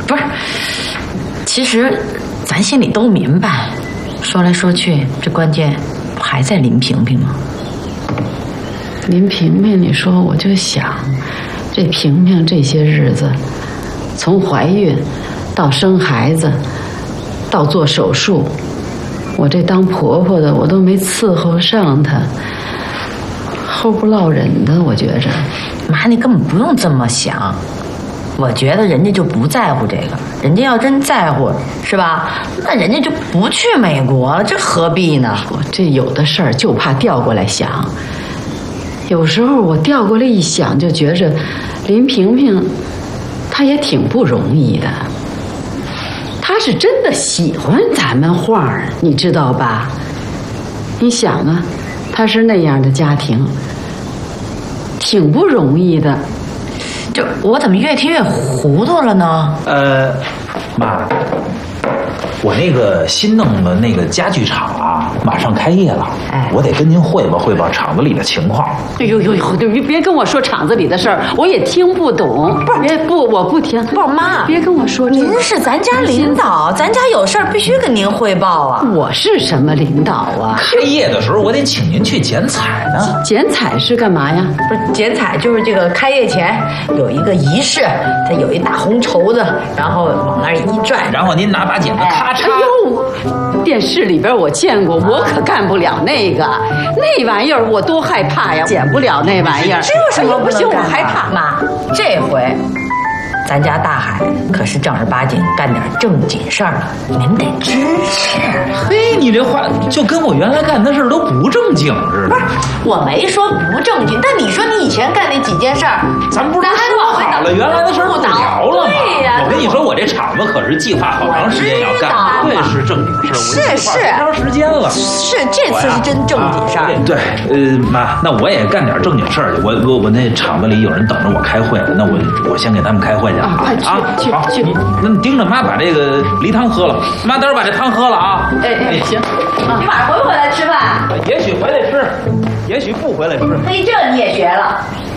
不是，其实咱心里都明白，说来说去，这关键不还在林萍萍吗？ 林萍萍，你说我就想，这萍萍这些日子，从怀孕到生孩子，到做手术，我这当婆婆的我都没伺候上她，齁不落忍的，我觉着。 妈，你根本不用这么想，我觉得人家就不在乎这个，人家要真在乎，是吧？那人家就不去美国了，这何必呢？ 我这有的事儿就怕调过来想，有时候我调过来一想，就觉着林萍萍她也挺不容易的，她是真的喜欢咱们画儿，你知道吧？你想啊，她是那样的家庭，挺不容易的。 就我怎么越听越糊涂了呢？ 妈，我那个新弄的那个家具厂啊，马上开业了，我得跟您汇报汇报厂子里的情况。 哎呦，别跟我说厂子里的事儿，我也听不懂。我不听。 不是妈， 别跟我说这个。 您是咱家领导，咱家有事儿必须跟您汇报啊。 我是什么领导啊？ 开业的时候我得请您去剪彩呢。 剪彩是干嘛呀？ 不是剪彩，就是这个开业前有一个仪式，它有一大红绸子，然后往那儿一转， 然后您拿把剪子咔嚓。 哎呦，电视里边我见过，我可干不了那个，那玩意儿我多害怕呀，剪不了那玩意儿。 这有什么不行？我害怕。妈，这回咱家大海可是正儿八经干点正经事儿了，您得支持。 嘿，你这话就跟我原来干的事儿都不正经似的。 不是，我没说不正经，但你说你以前干那几件事儿， 咱不是说好了原来的事儿不聊了吗？ 对呀， 我跟你说，我这厂子可是计划好长时间要干，对，是正经事儿。 是多长时间了？ 是这次是真正经事儿。 对，妈，那我也干点正经事儿去。我那厂子里有人等着我开会了，那我先给他们开会去快去。 好，那你盯着妈把这个梨汤喝了，妈待会儿把这汤喝了啊。 哎，行， 你晚上回不回来吃饭？ 也许回来吃，也许不回来吃。 嘿，这你也学了。